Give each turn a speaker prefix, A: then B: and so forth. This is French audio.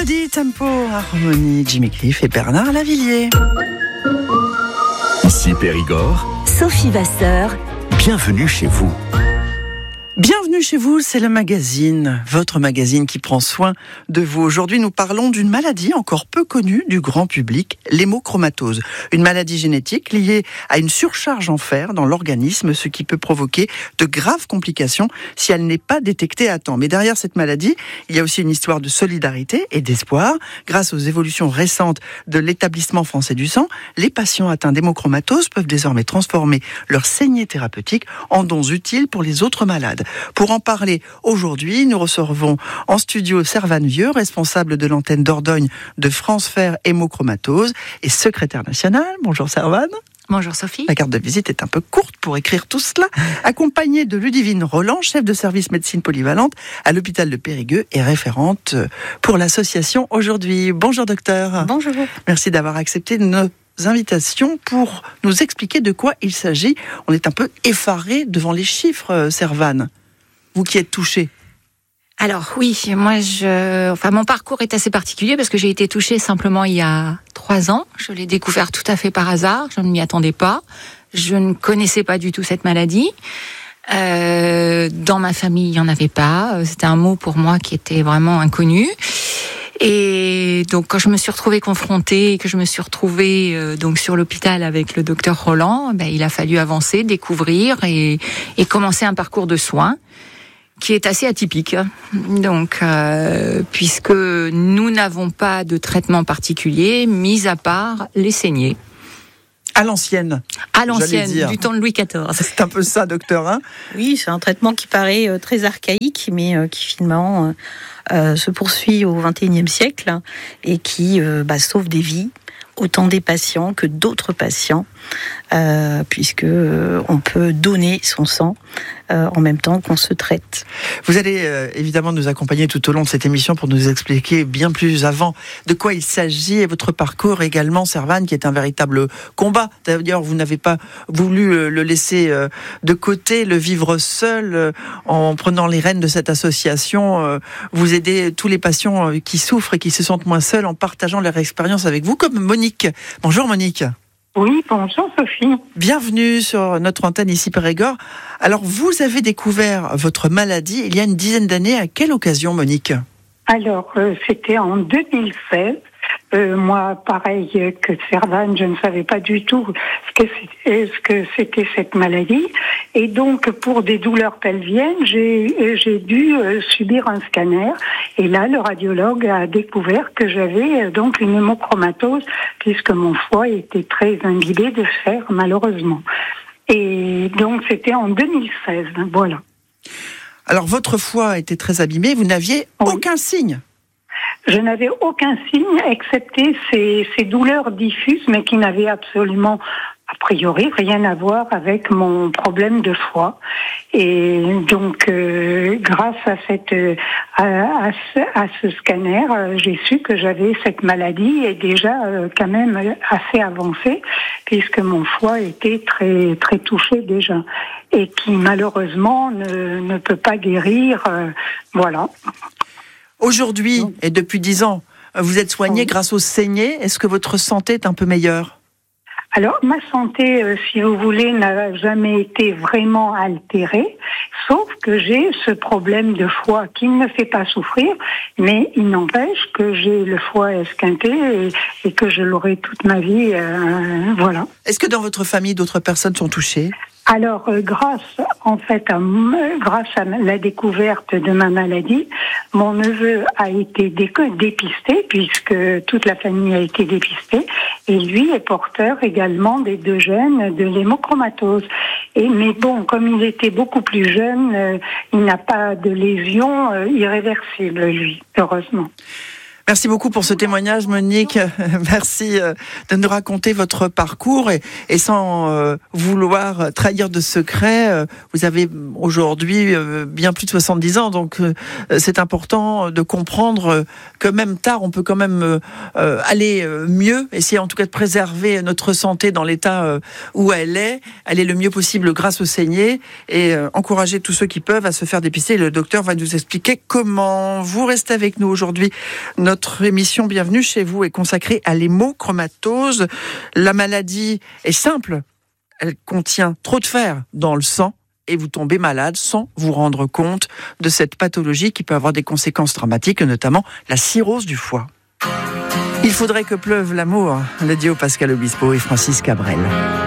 A: Mélodie, tempo, harmonie, Jimmy Cliff et Bernard Lavilliers.
B: Ici Périgord,
C: Sophie Vasseur.
B: Bienvenue chez vous.
A: Bienvenue chez vous, c'est le magazine, votre magazine qui prend soin de vous. Aujourd'hui, nous parlons d'une maladie encore peu connue du grand public, l'hémochromatose. Une maladie génétique liée à une surcharge en fer dans l'organisme, ce qui peut provoquer de graves complications si elle n'est pas détectée à temps. Mais derrière cette maladie, il y a aussi une histoire de solidarité et d'espoir. Grâce aux évolutions récentes de l'établissement français du sang, les patients atteints d'hémochromatose peuvent désormais transformer leur saignée thérapeutique en dons utiles pour les autres malades. Pour en parler aujourd'hui, nous recevons en studio Servane Vieux, responsable de l'antenne Dordogne de France Fer Hémochromatose et secrétaire nationale. Bonjour Servane.
D: Bonjour Sophie.
A: La carte de visite est un peu courte pour écrire tout cela. Accompagnée de Ludivine Roland, chef de service médecine polyvalente à l'hôpital de Périgueux et référente pour l'association aujourd'hui. Bonjour docteur.
D: Bonjour.
A: Merci d'avoir accepté nos invitations pour nous expliquer de quoi il s'agit. On est un peu effaré devant les chiffres, Servane. Vous qui êtes touchée.
D: Alors oui, moi mon parcours est assez particulier parce que j'ai été touchée simplement il y a 3 ans. Je l'ai découvert tout à fait par hasard, je ne m'y attendais pas. Je ne connaissais pas du tout cette maladie. Dans ma famille, il n'y en avait pas. C'était un mot pour moi qui était vraiment inconnu. Et donc quand je me suis retrouvée confrontée, que je me suis retrouvée donc sur l'hôpital avec le docteur Roland, il a fallu avancer, découvrir et commencer un parcours de soins qui est assez atypique. Donc puisque nous n'avons pas de traitement particulier, mis à part les saignées.
A: À l'ancienne,
D: du temps de Louis XIV.
A: C'est un peu ça, docteur, hein ?
E: Oui, c'est un traitement qui paraît très archaïque, mais qui finalement se poursuit au XXIe siècle et qui sauve des vies, autant des patients que d'autres patients, puisque on peut donner son sang en même temps qu'on se traite.
A: Vous allez évidemment nous accompagner tout au long de cette émission pour nous expliquer bien plus avant de quoi il s'agit et votre parcours également, Servane, qui est un véritable combat. D'ailleurs, vous n'avez pas voulu le laisser de côté, le vivre seul, en prenant les rênes de cette association. Vous aidez tous les patients qui souffrent et qui se sentent moins seuls en partageant leur expérience avec vous, comme Monique. Bonjour Monique.
F: Oui, bonjour Sophie.
A: Bienvenue sur notre antenne ici Périgord. Alors, vous avez découvert votre maladie il y a une dizaine d'années. À quelle occasion, Monique ?
F: Alors, c'était en 2016. Moi, pareil que Servane, je ne savais pas du tout ce que c'était cette maladie. Et donc, pour des douleurs pelviennes, j'ai dû subir un scanner. Et là, le radiologue a découvert que j'avais donc une hémochromatose, puisque mon foie était très imbibé de fer, malheureusement. Et donc, c'était en 2016, voilà.
A: Alors, votre foie était très abîmé, vous n'aviez aucun signe ?
F: Je n'avais aucun signe, excepté ces douleurs diffuses, mais qui n'avaient absolument, a priori, rien à voir avec mon problème de foie. Et donc, grâce à ce scanner, j'ai su que j'avais cette maladie et déjà quand même assez avancée, puisque mon foie était très très touché déjà et qui malheureusement ne peut pas guérir. Voilà.
A: Aujourd'hui, et depuis 10 ans, vous êtes soigné grâce aux saignées. Est-ce que votre santé est un peu meilleure ?
F: Alors, ma santé, si vous voulez, n'a jamais été vraiment altérée, sauf que j'ai ce problème de foie qui ne me fait pas souffrir, mais il n'empêche que j'ai le foie esquinté et que je l'aurai toute ma vie, voilà.
A: Est-ce que dans votre famille, d'autres personnes sont touchées ?
F: Alors, grâce à la découverte de ma maladie, mon neveu a été dépisté, puisque toute la famille a été dépistée, et lui est porteur également des 2 gènes de l'hémochromatose. Mais bon, comme il était beaucoup plus jeune, il n'a pas de lésion irréversible, lui, heureusement.
A: Merci beaucoup pour ce témoignage, Monique. Merci de nous raconter votre parcours et sans vouloir trahir de secret. Vous avez aujourd'hui bien plus de 70 ans, donc c'est important de comprendre que même tard, on peut quand même aller mieux, essayer en tout cas de préserver notre santé dans l'état où elle est, aller le mieux possible grâce aux saignées et encourager tous ceux qui peuvent à se faire dépister. Le docteur va nous expliquer comment. Vous restez avec nous aujourd'hui. Notre émission Bienvenue chez vous est consacrée à l'hémochromatose. La maladie est simple. Elle contient trop de fer dans le sang et vous tombez malade sans vous rendre compte de cette pathologie qui peut avoir des conséquences dramatiques, notamment la cirrhose du foie. Il faudrait que pleuve l'amour, l'a dit au Pascal Obispo et Francis Cabrel.